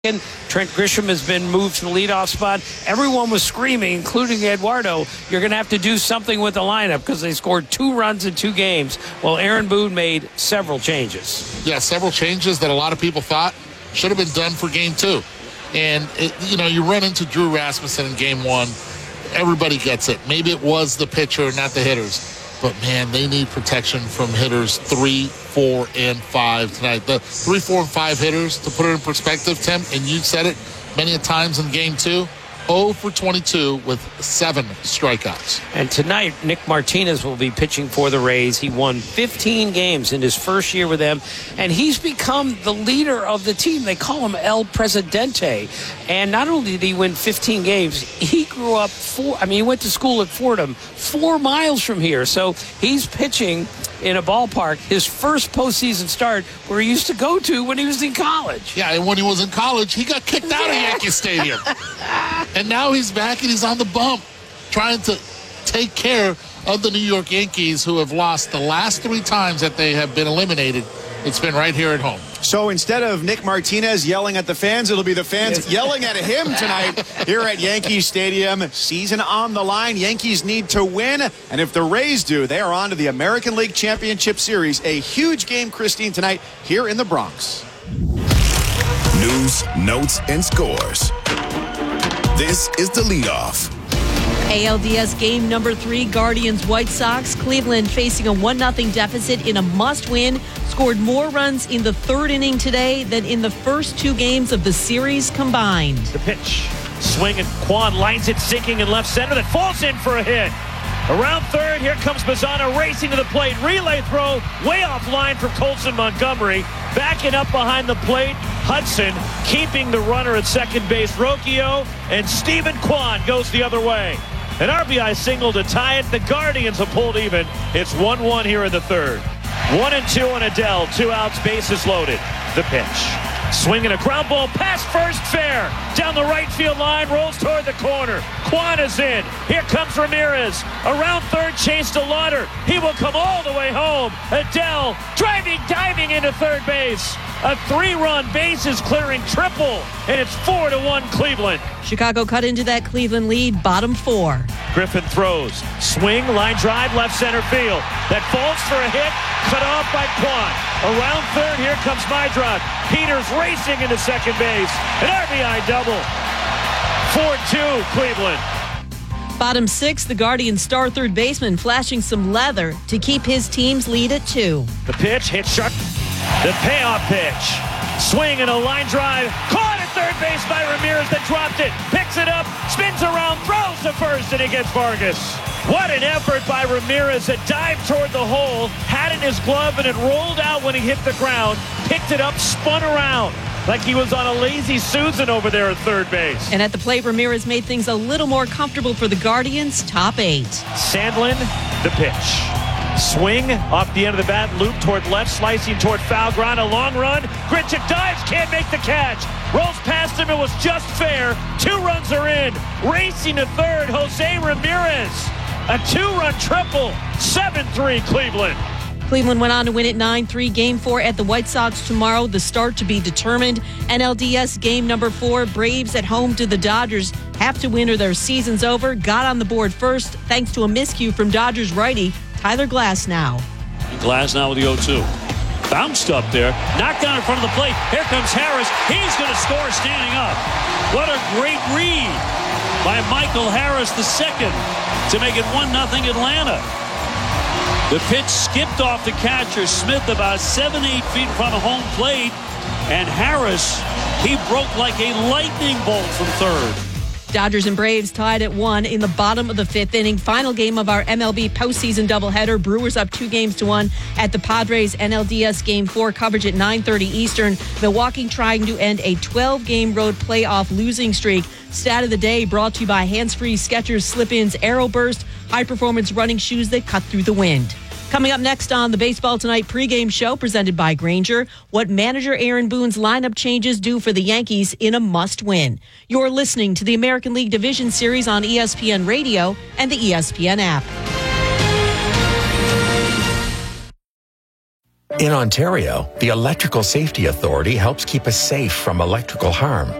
Trent Grisham has been moved to the leadoff spot. Everyone was screaming, including Eduardo, you're going to have to do something with the lineup because they scored 2 runs in 2 games. Well, Aaron Boone made several changes. Yeah, several changes that a lot of people thought should have been done for Game 2. And, you run into Drew Rasmussen in Game 1. Everybody gets it. Maybe it was the pitcher, not the hitters. But, man, they need protection from hitters 3, 4, and 5 tonight. The 3, 4, and 5 hitters, to put it in perspective, Tim, and you said it many a times in Game 2, 0 for 22 with 7 strikeouts. And tonight, Nick Martinez will be pitching for the Rays. He won 15 games in his first year with them, and he's become the leader of the team. They call him El Presidente. And not only did he win 15 games, he grew up he went to school at Fordham, 4 miles from here. So he's pitching in a ballpark, his first postseason start where he used to go to when he was in college. Yeah, and when he was in college, he got kicked out of Yankee Stadium. And now he's back and he's on the bump trying to take care of the New York Yankees, who have lost the last 3 times that they have been eliminated. It's been right here at home. So instead of Nick Martinez yelling at the fans, it'll be the fans yelling at him tonight here at Yankee Stadium. Season on the line. Yankees need to win. And if the Rays do, they are on to the American League Championship Series. A huge game, Christine, tonight here in the Bronx. News, notes, and scores. This is The Leadoff. ALDS game number 3, Guardians White Sox. Cleveland facing a 1-0 deficit in a must-win. Scored more runs in the 3rd inning today than in the first 2 games of the series combined. The pitch. Swing, and Kwan lines it sinking in left center. That falls in for a hit. Around third, here comes Bazzana racing to the plate. Relay throw, way off line from Colson Montgomery. Backing up behind the plate, Hudson keeping the runner at second base, Rocchio, and Stephen Kwan goes the other way. An RBI single to tie it. The Guardians have pulled even. It's 1-1 here in the 3rd. 1-2 on Adele. 2 outs, bases loaded. The pitch. Swinging a ground ball past first, fair. Down the right field line, rolls toward the corner. Kwan is in. Here comes Ramirez. Around third, chase to Lauder. He will come all the way home. Adele diving into third base. A 3-run bases clearing triple, and it's 4-1 Cleveland. Chicago cut into that Cleveland lead, bottom 4. Griffin throws. Swing, line drive, left center field. That falls for a hit, cut off by Kwan. Around third, here comes Meidroth. Peters racing into second base. An RBI double. 4-2 Cleveland. Bottom 6, the Guardians' star third baseman flashing some leather to keep his team's lead at 2. The pitch, hit sharp. The payoff pitch. Swing and a line drive. Caught at third base by Ramirez, that dropped it. Picks it up, spins around, throws to first, and he gets Vargas. What an effort by Ramirez. A dive toward the hole, had in his glove, and it rolled out when he hit the ground. Picked it up, spun around like he was on a lazy Susan over there at third base. And at the plate, Ramirez made things a little more comfortable for the Guardians. Top 8. Sandlin, the pitch. Swing off the end of the bat, loop toward left, slicing toward foul ground, a long run. Grichuk dives, can't make the catch. Rolls past him, it was just fair. 2 runs are in. Racing to third, Jose Ramirez. A 2-run triple, 7-3 Cleveland. Cleveland went on to win it 9-3. Game 4 at the White Sox tomorrow. The start to be determined. NLDS game number 4. Braves at home to the Dodgers. Have to win or their season's over. Got on the board first thanks to a miscue from Dodgers righty Tyler Glasnow. Glasnow with the 0-2. Bounced up there. Knocked down in front of the plate. Here comes Harris. He's going to score standing up. What a great read by Michael Harris II to make it 1-0 Atlanta. The pitch skipped off the catcher, Smith, about 7-8 feet in front of home plate. And Harris, he broke like a lightning bolt from third. Dodgers and Braves tied at 1 in the bottom of the 5th inning. Final game of our MLB postseason doubleheader. Brewers up 2-1 at the Padres. NLDS Game 4 coverage at 9:30 Eastern. Milwaukee trying to end a 12-game road playoff losing streak. Stat of the day brought to you by Hands-Free Skechers Slip-Ins Aero Burst, high-performance running shoes that cut through the wind. Coming up next on the Baseball Tonight pregame show presented by Grainger, what manager Aaron Boone's lineup changes do for the Yankees in a must-win. You're listening to the American League Division Series on ESPN Radio and the ESPN app. In Ontario, the Electrical Safety Authority helps keep us safe from electrical harm.